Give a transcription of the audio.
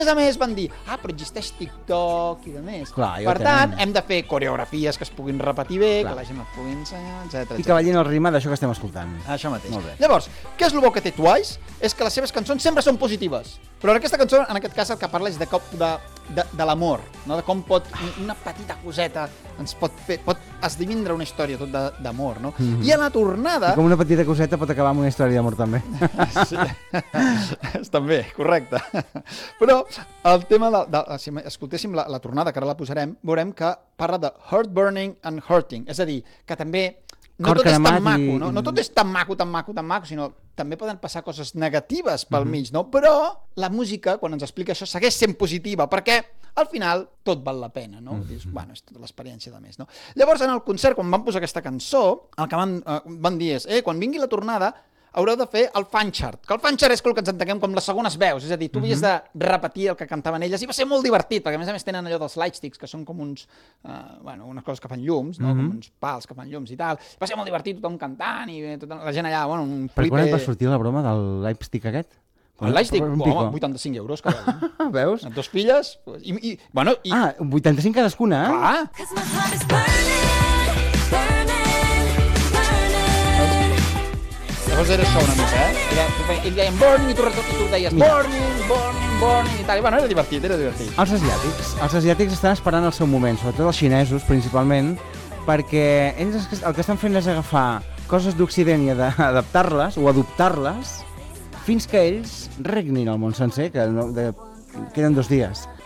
a més van dir, però existeix TikTok i de més. Clar, per tant, hem de fer coreografies que es puguin repetir bé, que la gent les pugui ensenyar, etc. I que ballin el ritme d'això que estem escoltant. Això mateix. Molt bé. Llavors, què és el bo que té Twice? És que les seves cançons sempre són positives. Però en aquesta cançó, en aquest cas, el que parla és de l'amor, no? De com una petita coseta ens pot esdevindre una història tot d'amor, no? I a la tornada... I com una petita coseta pot acabar amb una història d'amor també. Sí. També, correcte. Però el tema si escoltéssim la tornada, que ara la posarem, veurem que parla de heartburning and hurting. És a dir, que també no tot és tan maco, no? No tot és tan maco, sinó també poden passar coses negatives pel mig, no? Però la música, quan ens explica això, segueix sent positiva, perquè al final tot val la pena, no? Dius, bueno, és tota l'experiència de més, no? Llavors, en el concert, quan van posar aquesta cançó, el que van dir és, quan vingui la tornada, haureu de fer el fanchart, que el fanchart és el que ens entenguem com les segones veus, és a dir, tu havies de repetir el que cantaven elles, i va ser molt divertit, perquè a més tenen allò dels lightsticks, que són com unes coses que fan llums, no? Com uns pals que fan llums i tal, va ser molt divertit, tothom cantant, i tota la gent allà, un Per quan et va sortir la broma del lightstick aquest? El lightstick? Home, 85 euros cada un. Veus? Amb 2 filles, 85 cadascuna, eh? Clar! Llavors era això una mica, Ells deien burning i tu deies burning i tal. I bueno, era divertit. Els asiàtics estan esperant el seu moment, sobretot els xinesos, principalment, perquè ells el que estan fent és agafar coses d'Occident i adaptar-les o adoptar-les fins que ells regnin el món sencer, que queden 2 dies.